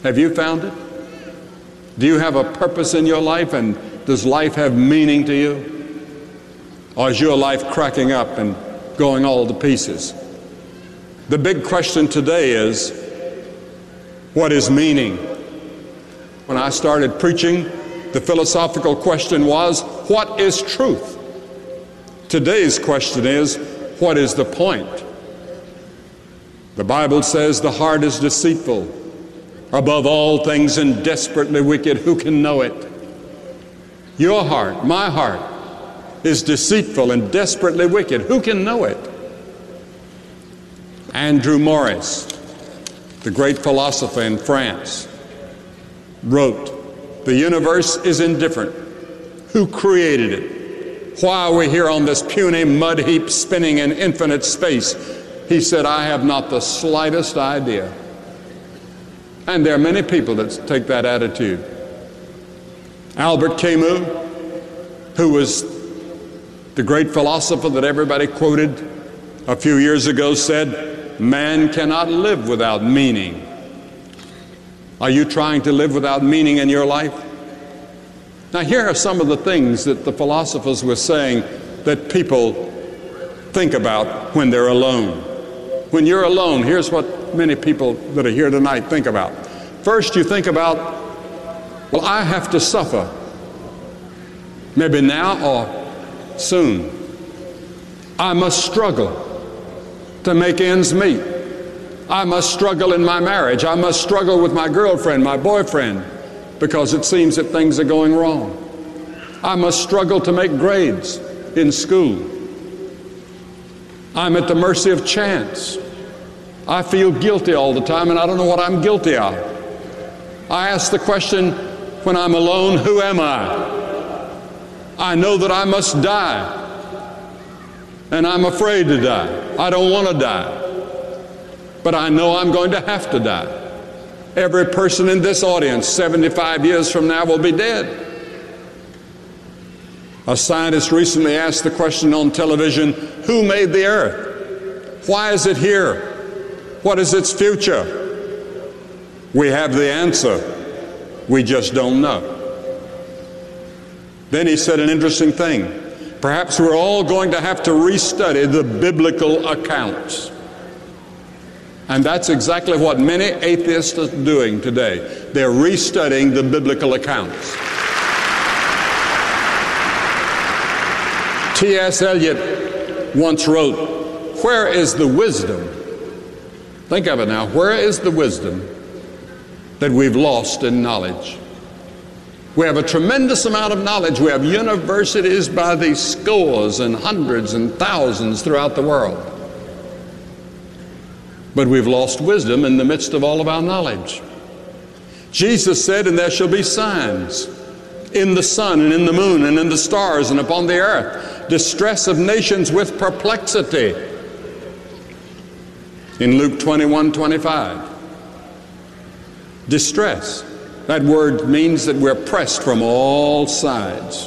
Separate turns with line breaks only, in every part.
Have you found it? Do you have a purpose in your life, and does life have meaning to you? Or is your life cracking up and going all to pieces? The big question today is, what is meaning? When I started preaching, the philosophical question was, what is truth? Today's question is, what is the point? The Bible says the heart is deceitful above all things and desperately wicked. Who can know it? Your heart, my heart, is deceitful and desperately wicked. Who can know it? Andrew Morris, the great philosopher in France, wrote, "The universe is indifferent. Who created it? Why are we here on this puny mud heap spinning in infinite space?" He said, "I have not the slightest idea." And there are many people that take that attitude. Albert Camus, who was the great philosopher that everybody quoted a few years ago, said, "Man cannot live without meaning." Are you trying to live without meaning in your life? Now, here are some of the things that the philosophers were saying that people think about when they're alone. When you're alone, here's what many people that are here tonight think about. First, you think about, well, I have to suffer, maybe now or soon. I must struggle to make ends meet. I must struggle in my marriage. I must struggle with my girlfriend, my boyfriend, because it seems that things are going wrong. I must struggle to make grades in school. I'm at the mercy of chance. I feel guilty all the time, and I don't know what I'm guilty of. I ask the question when I'm alone, who am I? I know that I must die, and I'm afraid to die. I don't want to die, but I know I'm going to have to die. Every person in this audience 75 years from now will be dead. A scientist recently asked the question on television, who made the earth? Why is it here? What is its future? We have the answer. We just don't know. Then he said an interesting thing. Perhaps we're all going to have to restudy the biblical accounts. And that's exactly what many atheists are doing today. They're restudying the biblical accounts. T.S. Eliot once wrote, "Where is the wisdom?" Think of it now. Where is the wisdom that we've lost in knowledge? We have a tremendous amount of knowledge. We have universities by the scores and hundreds and thousands throughout the world. But we've lost wisdom in the midst of all of our knowledge. Jesus said, "And there shall be signs in the sun and in the moon and in the stars and upon the earth, distress of nations with perplexity." In Luke 21:25. Distress. That word means that we're pressed from all sides.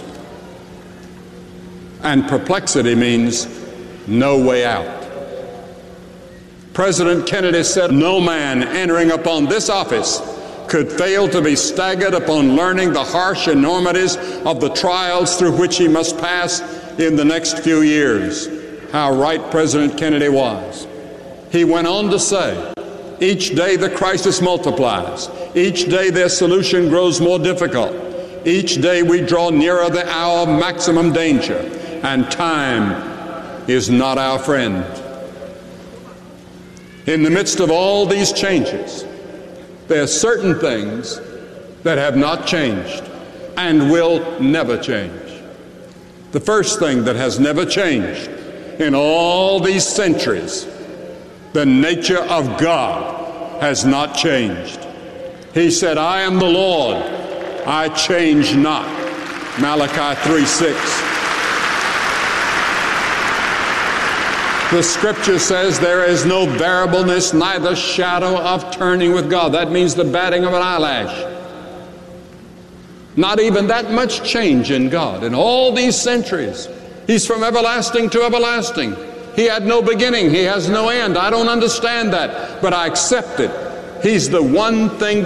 And perplexity means no way out. President Kennedy said, "No man entering upon this office could fail to be staggered upon learning the harsh enormities of the trials through which he must pass in the next few years." How right President Kennedy was. He went on to say, each day the crisis multiplies. Each day their solution grows more difficult. Each day we draw nearer the hour of maximum danger, and time is not our friend. In the midst of all these changes, there are certain things that have not changed and will never change. The first thing that has never changed in all these centuries, the nature of God has not changed. He said, "I am the Lord, I change not." Malachi 3:6. The scripture says there is no variableness, neither shadow of turning with God. That means the batting of an eyelash. Not even that much change in God in all these centuries. He's from everlasting to everlasting. He had no beginning. He has no end. I don't understand that, but I accept it. He's the one thing